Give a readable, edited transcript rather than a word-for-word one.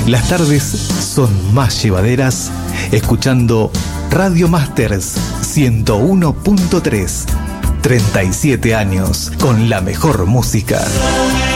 Las tardes son más llevaderas escuchando Radio Masters 101.3. 37 años con la mejor música.